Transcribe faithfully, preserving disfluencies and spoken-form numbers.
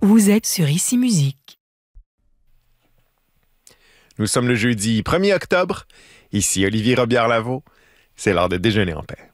Vous êtes sur Ici Musique. Nous sommes le jeudi premier octobre. Ici Olivier Robillard-Lavaux. C'est l'heure de déjeuner en paix.